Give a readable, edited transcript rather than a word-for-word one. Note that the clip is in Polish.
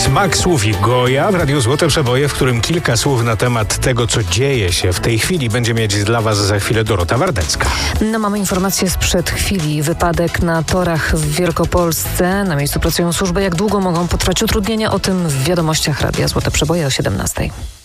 Smak słów i Goja w Radiu Złote Przeboje, w którym kilka słów na temat tego, co dzieje się w tej chwili, będzie mieć dla Was za chwilę Dorota Wardecka. No, mamy informację sprzed chwili. Wypadek na torach w Wielkopolsce. Na miejscu pracują służby. Jak długo mogą potrwać utrudnienia? O tym w wiadomościach Radia Złote Przeboje o 17:00.